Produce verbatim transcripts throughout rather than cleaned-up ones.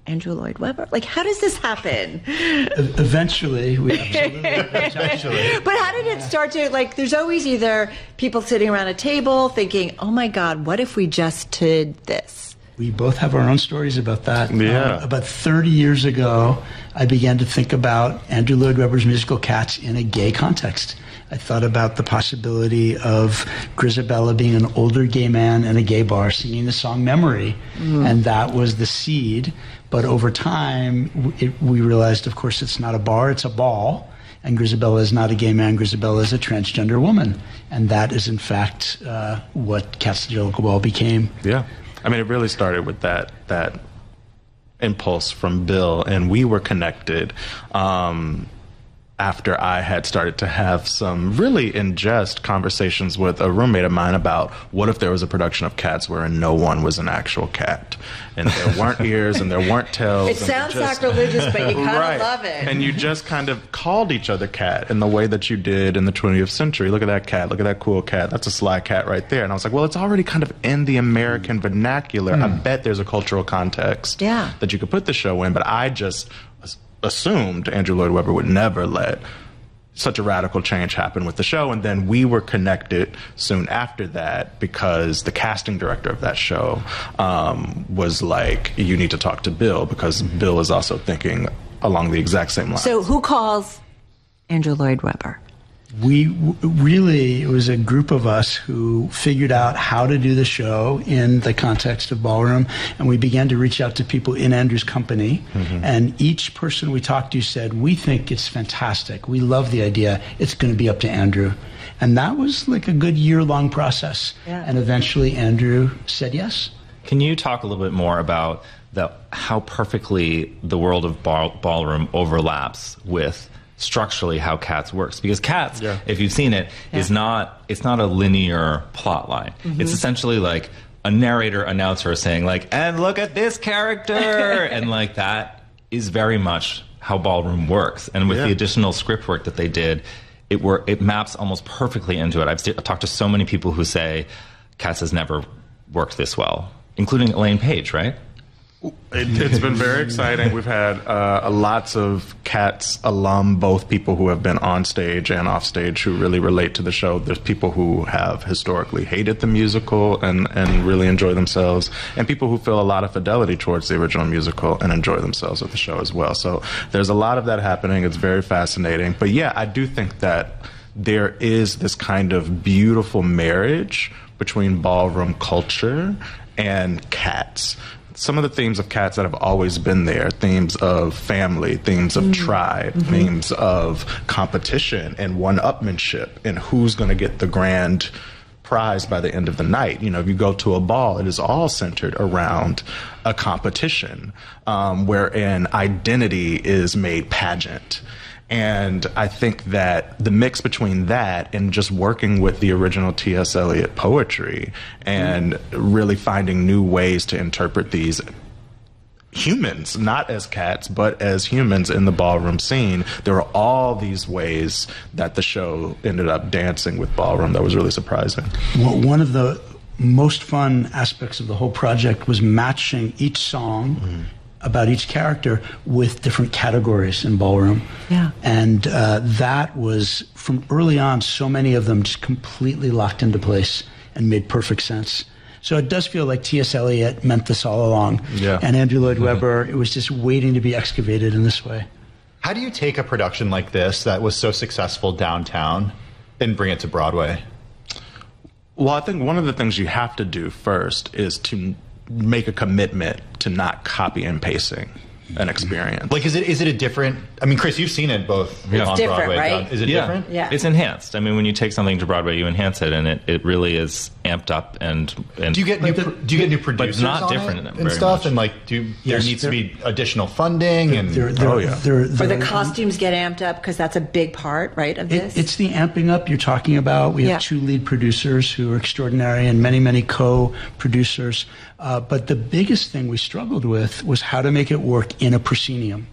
Andrew Lloyd Webber? Like, how does this happen? Eventually, we absolutely. Eventually. But how did it start to, like, there's always either people sitting around a table thinking, oh my God, what if we just did this? We both have our own stories about that. Yeah. Uh, about thirty years ago, I began to think about Andrew Lloyd Webber's musical Cats in a gay context. I thought about the possibility of Grizabella being an older gay man in a gay bar singing the song Memory, mm. and that was the seed. But over time, it, we realized, of course, it's not a bar, it's a ball. And Grizabella is not a gay man, Grizabella is a transgender woman. And that is, in fact, uh, what Cats at the Jellicle Ball became. Yeah. I mean, it really started with that that impulse from Bill, and we were connected um, after I had started to have some really in-jest conversations with a roommate of mine about what if there was a production of Cats wherein no one was an actual cat, and there weren't ears and there weren't tails. It sounds just sacrilegious, but you kind of right. love it. And you just kind of called each other cat in the way that you did in the twentieth century. Look at that cat. Look at that cool cat. That's a sly cat right there. And I was like, well, it's already kind of in the American vernacular. Mm. I bet there's a cultural context yeah. that you could put the show in, but I just assumed Andrew Lloyd Webber would never let such a radical change happen with the show. And then we were connected soon after that because the casting director of that show um, was like, you need to talk to Bill, because mm-hmm. Bill is also thinking along the exact same lines. So who calls Andrew Lloyd Webber? We w- really, it was a group of us who figured out how to do the show in the context of ballroom, and we began to reach out to people in Andrew's company, mm-hmm. and each person we talked to said, we think it's fantastic. We love the idea. It's going to be up to Andrew. And that was like a good year-long process. Yeah. And eventually Andrew said yes. Can you talk a little bit more about the, how perfectly the world of ball, ballroom overlaps with structurally how Cats works? Because Cats, yeah. if you've seen it, yeah. is not it's not a linear plot line. Mm-hmm. It's essentially like a narrator announcer saying like, and look at this character, and like that is very much how ballroom works. And with yeah. the additional script work that they did, it were it maps almost perfectly into it. I've, st- I've talked to so many people who say Cats has never worked this well, including Elaine Page, right? It, it's been very exciting. We've had uh, lots of Cats alum, both people who have been on stage and off stage, who really relate to the show. There's people who have historically hated the musical and, and really enjoy themselves, and people who feel a lot of fidelity towards the original musical and enjoy themselves with the show as well. So there's a lot of that happening. It's very fascinating. But yeah, I do think that there is this kind of beautiful marriage between ballroom culture and Cats. Some of the themes of Cats that have always been there, themes of family, themes of mm-hmm. tribe, mm-hmm. themes of competition and one-upmanship and who's going to get the grand prize by the end of the night. You know, if you go to a ball, it is all centered around a competition um, wherein identity is made pageant. And I think that the mix between that and just working with the original T S. Eliot poetry and mm. really finding new ways to interpret these humans, not as cats, but as humans in the ballroom scene, there are all these ways that the show ended up dancing with ballroom that was really surprising. Well, one of the most fun aspects of the whole project was matching each song mm. about each character with different categories in ballroom. Yeah. And uh, that was, from early on, so many of them just completely locked into place and made perfect sense. So it does feel like T S. Eliot meant this all along. Yeah. And Andrew Lloyd Webber, it was just waiting to be excavated in this way. How do you take a production like this that was so successful downtown and bring it to Broadway? Well, I think one of the things you have to do first is to make a commitment to not copy and pasting an experience. Like, is it is it a different... I mean, Chris, you've seen it both it's on different, Broadway. Right? Is it yeah. different? Yeah. It's enhanced. I mean, when you take something to Broadway, you enhance it, and it, it really is amped up. And, and do you get new the, do you get new producers not on different it in and stuff? much. And like, do there Yes, needs there, to be additional funding? And there, there, oh yeah, there, there, Or the costumes get amped up because that's a big part, right, of this. It, it's the amping up you're talking about. We have yeah. two lead producers who are extraordinary and many, many co-producers. Uh, but the biggest thing we struggled with was how to make it work in a proscenium. Mm-hmm.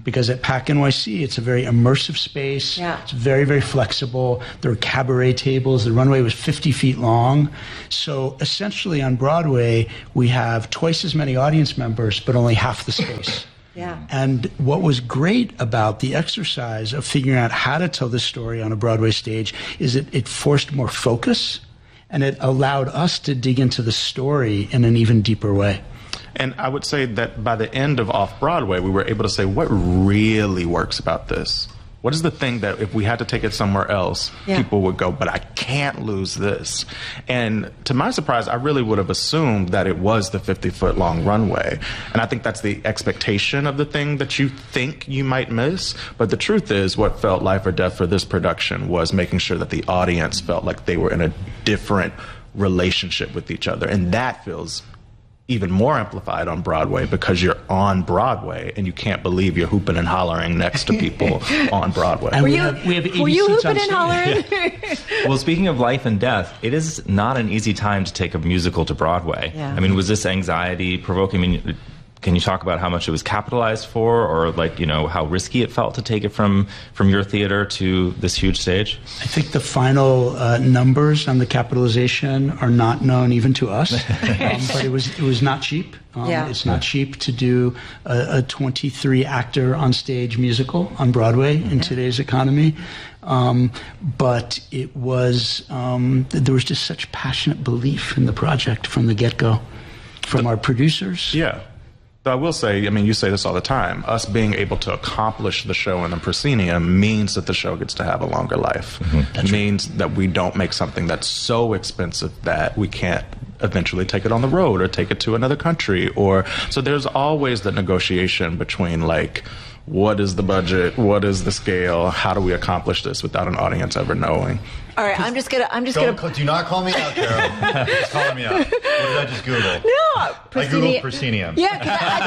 because at PAC N Y C, it's a very immersive space. Yeah. It's very, very flexible. There are cabaret tables. The runway was fifty feet long. So essentially on Broadway, we have twice as many audience members, but only half the space. Yeah. And what was great about the exercise of figuring out how to tell this story on a Broadway stage is it, it forced more focus, and it allowed us to dig into the story in an even deeper way. And I would say that by the end of Off-Broadway, we were able to say, what really works about this? What is the thing that if we had to take it somewhere else, yeah. people would go, but I can't lose this? And to my surprise, I really would have assumed that it was the fifty-foot long runway. And I think that's the expectation of the thing that you think you might miss. But the truth is, what felt life or death for this production was making sure that the audience felt like they were in a different relationship with each other. And that feels even more amplified on Broadway because you're on Broadway and you can't believe you're hooping and hollering next to people on Broadway. And Were we you, have, we have eighty were you seats hooping on and stage. hollering? Well, speaking of life and death, it is not an easy time to take a musical to Broadway. Yeah. I mean, was this anxiety provoking? I mean, can you talk about how much it was capitalized for, or like, you know, how risky it felt to take it from from your theater to this huge stage? I think the final uh, numbers on the capitalization are not known even to us, um, but it was it was not cheap. Um, Yeah. It's not cheap to do a, a twenty-three actor on stage musical on Broadway in Yeah. today's economy. Um, but it was um, there was just such passionate belief in the project from the get-go, from our producers. Yeah. But I will say, I mean, you say this all the time, us being able to accomplish the show in the proscenium means that the show gets to have a longer life. Mm-hmm. It means that we don't make something that's so expensive that we can't eventually take it on the road or take it to another country. Or so there's always the negotiation between, like, what is the budget? What is the scale? How do we accomplish this without an audience ever knowing? All right, I'm just gonna. I'm just Don't gonna. call, do not call me out, Carol. Just calling me out. What did I just Google? No, I Googled proscenium. Yeah, because I,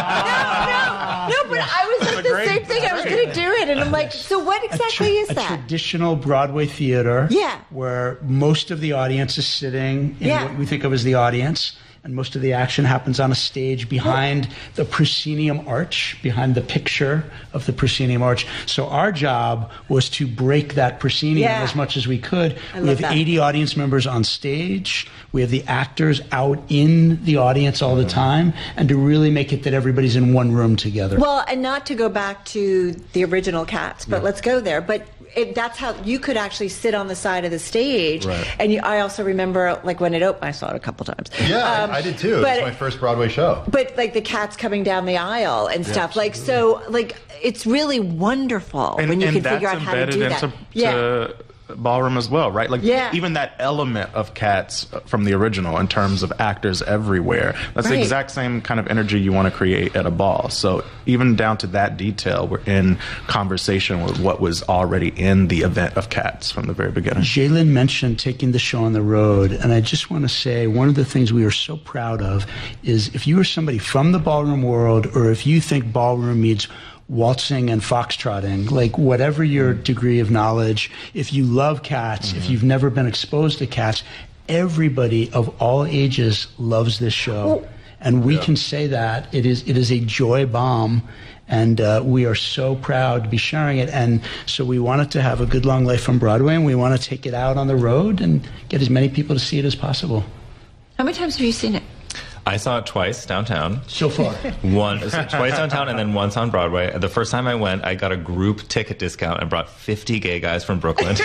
I think no, no, no. But I was at the great- same thing. I was going to do it, and I'm like, so what exactly is a that? traditional Broadway theater, Yeah. where most of the audience is sitting in Yeah. what we think of as the audience, and most of the action happens on a stage behind the proscenium arch, behind the picture of the proscenium arch. So our job was to break that proscenium Yeah. as much as we could. I We love have that. eighty audience members on stage. We have the actors out in the audience all the time, and to really make it that everybody's in one room together. Well, and not to go back to the original Cats, but let's go there. But it, that's how you could actually sit on the side of the stage. Right. And you, I also remember, like, when it opened, I saw it a couple times. Yeah, Um, I, I did too. It but- was my first Broadway show. But like the cats coming down the aisle and stuff, like so, like it's really wonderful And, when you and can that's figure out how to embedded do that. into Yeah, to ballroom as well, right? Like Yeah. even that element of Cats from the original in terms of actors everywhere. That's the Right. exact same kind of energy you want to create at a ball. So even down to that detail, we're in conversation with what was already in the event of Cats from the very beginning. Jalen mentioned taking the show on the road, and I just want to say one of the things we are so proud of is if you are somebody from the ballroom world, or if you think ballroom means waltzing and foxtrotting, like whatever your degree of knowledge, if you love Cats, Mm-hmm. if you've never been exposed to Cats, everybody of all ages loves this show. Well, and we can say that it is it is a joy bomb, and uh, we are so proud to be sharing it. And so we wanted to have a good long life on Broadway, and we want to take it out on the road and get as many people to see it as possible. how many times have you seen it? I saw it twice downtown. So far. One twice downtown and then once on Broadway. The first time I went, I got a group ticket discount and brought fifty gay guys from Brooklyn.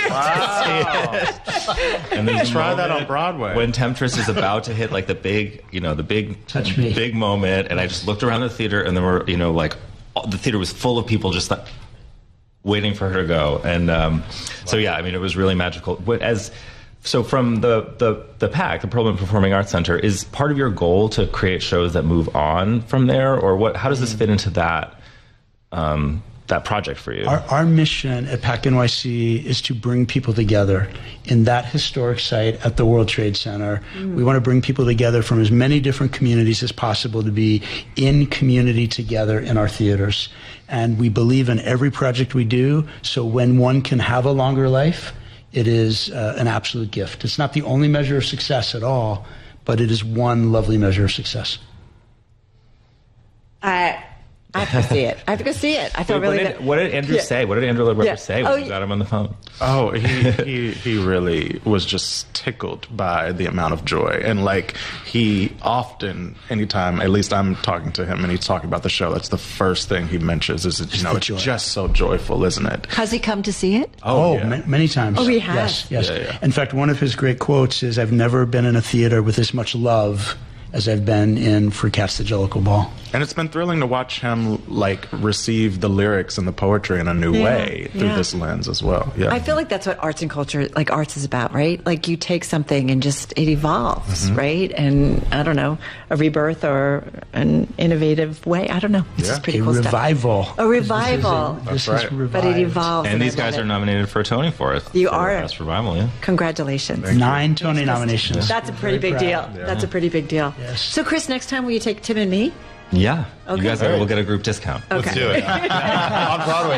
Wow. And then Try that on Broadway. When Temptress is about to hit like the big, you know, the big, Touch me. big moment, and I just looked around the theater, and there were, you know, like all, the theater was full of people just like, waiting for her to go. And um, so yeah, I mean, it was really magical. But as So from the, the, the PAC, the Perlman Performing Arts Center, is part of your goal to create shows that move on from there? Or what? How does this fit into that um, that project for you? Our, our mission at PAC N Y C is to bring people together in that historic site at the World Trade Center. Mm. We want to bring people together from as many different communities as possible to be in community together in our theaters. And we believe in every project we do, so when one can have a longer life, it is uh, an absolute gift. It's not the only measure of success at all, but it is one lovely measure of success. I I have to go see it. I have to go see it. I feel Wait, really what, did, good. what did Andrew Yeah. say? What did Andrew Lloyd Webber Yeah. say when Oh, you got him on the phone? Oh, he, he he really was just tickled by the amount of joy. And like he often, anytime, at least I'm talking to him and he's talking about the show, that's the first thing he mentions is, you know, the it's joy. just so joyful, isn't it? Has he come to see it? Oh, yeah. ma- many times. Oh, he has? Yes, yes. Yeah, yeah. In fact, one of his great quotes is, "I've never been in a theater with as much love as I've been in for Cats the Jellicle Ball." And it's been thrilling to watch him like receive the lyrics and the poetry in a new Yeah, way through yeah. this lens as well. Yeah. I feel like that's what arts and culture, like arts is about, right? Like you take something and just, it evolves, Mm-hmm. right? And I don't know, a rebirth or an innovative way. I don't know. It's Yeah. just pretty A cool revival. stuff. A revival. This is, That's a, this right. is revived. But it evolves. And these I guys love are it. nominated for a Tony for it. You for are. Best Revival, yeah. Congratulations. Nine Tony nominations. That's a pretty big Very deal. proud. That's a pretty big deal. Yes. So, Chris, next time will you take Tim and me? Yeah. Okay. You guys will get a group discount. Okay. Let's do it. On Broadway.